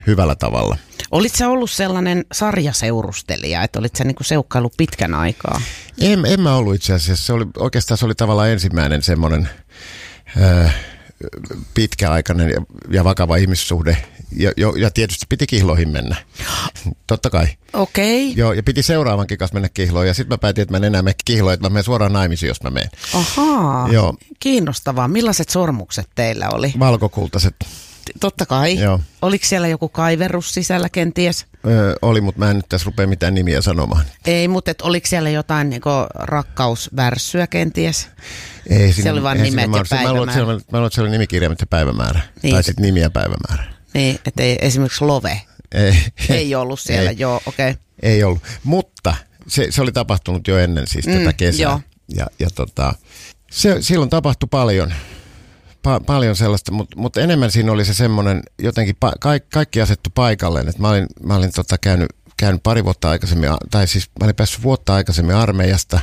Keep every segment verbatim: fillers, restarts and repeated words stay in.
hyvällä tavalla. Olit sä ollut sellainen sarjaseurustelija, että olit sä niinku seukkaillut pitkän aikaa? En, en mä ollut itse asiassa. Se oli, oikeastaan se oli tavallaan ensimmäinen semmoinen öö, pitkäaikainen ja, ja vakava ihmissuhde. Ja, jo, ja tietysti piti kihloihin mennä. Totta kai. Okei. Okay. Joo, ja piti seuraavankin kanssa mennä kihloon. Ja sitten mä päätin, että mä en enää mene kihloon, että mä menen suoraan naimisiin, jos mä menen. Ahaa, joo. Kiinnostavaa. Millaiset sormukset teillä oli? Valkokultaiset. Totta kai. Joo. Oliko siellä joku kaiverus sisällä kenties? Öö, oli, mutta mä en nyt tässä rupea mitään nimiä sanomaan. Ei, mutta et, oliko siellä jotain niinku rakkausvärssyä kenties? Ei, se oli vain nimet ja päivämäärä. Mä luulen, että siellä, siellä oli nimikirjaimet ja päivämäärä. Niin. Tai sitten nimi ja päivämäärä. Niin, että ei, esimerkiksi Love ei, ei ollut siellä, ei, joo, okei. Okay. Ei ollut, mutta se, se oli tapahtunut jo ennen siis mm, tätä kesää. Joo. Ja, ja tota, se, silloin tapahtui paljon. Pa- paljon sellaista, mutta mut enemmän siinä oli se semmoinen, jotenkin pa- ka- kaikki asettu paikalleen, että mä olin, mä olin tota käynyt, käynyt pari vuotta aikaisemmin, tai siis mä olin päässyt vuotta aikaisemmin armeijasta,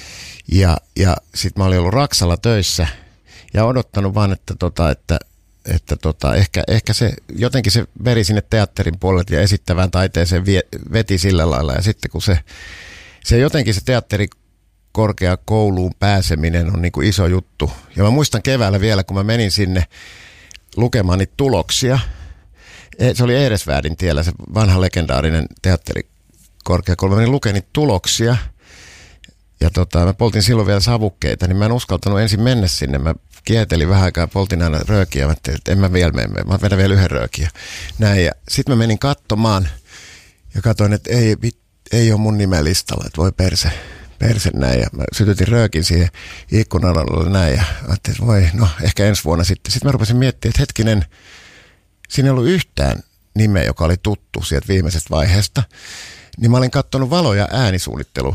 ja, ja sit mä olin ollut Raksalla töissä, ja odottanut vaan, että, tota, että, että tota, ehkä, ehkä se, jotenkin se veri sinne teatterin puolelle ja esittävään taiteeseen vie, veti sillä lailla, ja sitten kun se, se jotenkin se teatteri korkeakouluun pääseminen on niin kuin iso juttu. Ja mä muistan keväällä vielä, kun mä menin sinne lukemaan niitä tuloksia. Se oli Eresväädin tiellä, se vanha legendaarinen teatterikorkeakoulu. Mä menin lukemaan niitä tuloksia. Ja tota, mä poltin silloin vielä savukkeita, niin mä en uskaltanut ensin mennä sinne. Mä kietelin vähän aikaa, poltin aina röökiä. Mä ajattelin, että en mä vielä mene. Mä vedän vielä yhden röökiä. Näin. Ja sit mä menin katsomaan ja katsoin, että ei, ei ole mun nimeä listalla, että voi perse. Perse näin, ja mä sytytin röökin siihen ikkunan alle näin, ja ajattelin, että voi, no ehkä ensi vuonna sitten. Sitten mä rupesin miettimään, että hetkinen, siinä ei ollut yhtään nimeä, joka oli tuttu sieltä viimeisestä vaiheesta, niin mä olin katsonut valo- ja äänisuunnittelu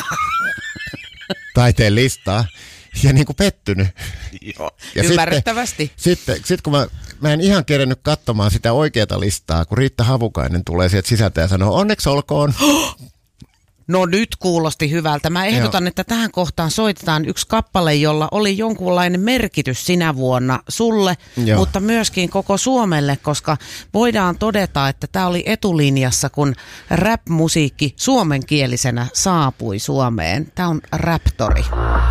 taiteen listaa, ja niin kuin pettynyt. Joo, ja ymmärrettävästi. Sitten, sitten, sitten kun mä, mä en ihan kerennyt katsomaan sitä oikeata listaa, kun Riitta Havukainen tulee sieltä sisältä ja sanoo, onneksi olkoon. No nyt kuulosti hyvältä. Mä ehdotan, Joo. että tähän kohtaan soitetaan yksi kappale, jolla oli jonkunlainen merkitys sinä vuonna sulle, Joo. mutta myöskin koko Suomelle, koska voidaan todeta, että tämä oli etulinjassa, kun rap-musiikki suomenkielisenä saapui Suomeen. Tämä on Raptori.